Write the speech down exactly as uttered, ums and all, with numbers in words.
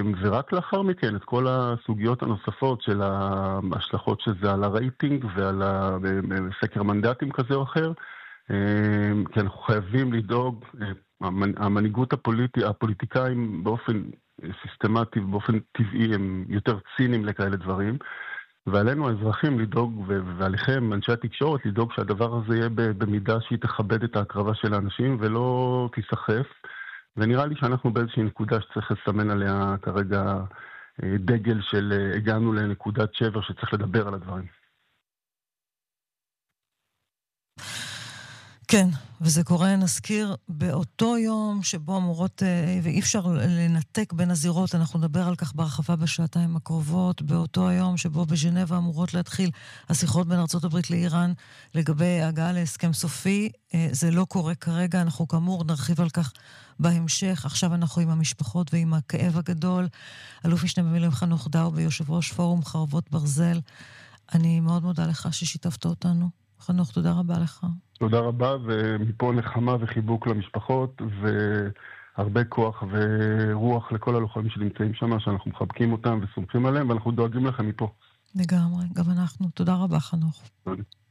ורק לאחר מכן את כל הסוגיות הנוספות של ההשלכות שזה על הרייטינג ועל סקר מנדטים כזה או אחר, כי אנחנו חייבים לדאוג, המנהיגות הפוליטי, הפוליטיקאים באופן סיסטמטי, באופן טבעי, הם יותר ציניים לכאלה דברים, ועלינו האזרחים לדאוג, ועליכם, אנשי התקשורת, לדאוג שהדבר הזה יהיה במידה שהיא תכבד את ההקרבה של האנשים ולא תיסחף, ונראה לי שאנחנו באיזושהי נקודה שצריך לסמן עליה כרגע דגל של הגענו לנקודת שבר שצריך לדבר על הדברים. כן, וזה קורה, נזכיר, באותו יום שבו אמורות, ואי אפשר לנתק בין הזירות, אנחנו נדבר על כך בהרחבה בשעתיים הקרובות, באותו היום שבו בז'נבה אמורות להתחיל השיחות בין ארצות הברית לאיראן לגבי הגעה להסכם סופי. זה לא קורה כרגע, אנחנו כאמור נרחיב על כך בהמשך. עכשיו אנחנו עם המשפחות ועם הכאב הגדול. אלוף משנה במילואים חנוך דאו ביושב ראש פורום חרבות ברזל. אני מאוד מודה לך ששיתפת אותנו. חנוך, תודה רבה לך. תודה רבה, ומפה נחמה וחיבוק למשפחות, והרבה כוח ורוח לכל הלוחמים שנמצאים שם, שאנחנו מחבקים אותם וסומכים עליהם, ואנחנו דואגים לכם מפה. לגמרי, גם אנחנו. תודה רבה, חנוך. תודה.